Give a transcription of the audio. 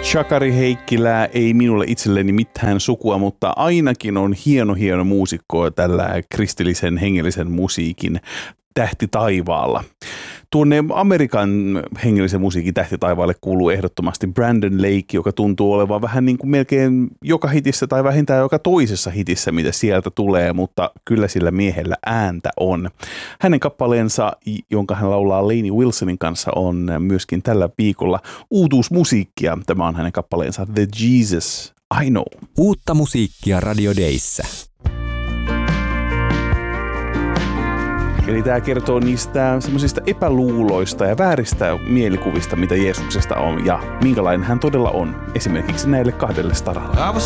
Sakari Heikkilä ei minulle itselleni mitään sukua, mutta ainakin on hieno muusikko tällä kristillisen hengellisen musiikin tähti taivaalla. Tuonne Amerikan hengellisen musiikin tähti taivaalle kuuluu ehdottomasti Brandon Lake, joka tuntuu olevan vähän niin kuin melkein joka hitissä tai vähintään joka toisessa hitissä, mitä sieltä tulee, mutta kyllä sillä miehellä ääntä on. Hänen kappaleensa, jonka hän laulaa Lainey Wilsonin kanssa, on myöskin tällä viikolla uutuusmusiikkia. Tämä on hänen kappaleensa The Jesus I Know. Uutta musiikkia Radio Dayssä. Eli tämä kertoo niistä semmoisista epäluuloista ja vääristä mielikuvista, mitä Jeesuksesta on ja minkälainen hän todella on, esimerkiksi näille 2 staralla.